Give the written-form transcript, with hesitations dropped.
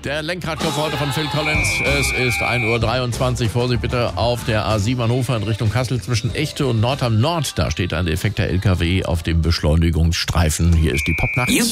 Der Lenkradkoffer heute von Phil Collins. Es ist 1:23 Uhr. Vorsicht bitte auf der A7 Hannover in Richtung Kassel zwischen Echte und Nordham Nord. Da steht ein defekter LKW auf dem Beschleunigungsstreifen. Hier ist die Popnacht.